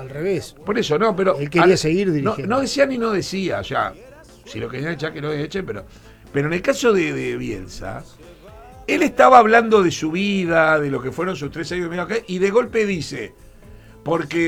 al revés. Por eso, no, pero... Él quería seguir dirigiendo. No decía ni no decía, ya. Si lo querían echar, que lo echen, pero en el caso de Bielsa, él estaba hablando de su vida, de lo que fueron sus 3 años y de golpe dice, porque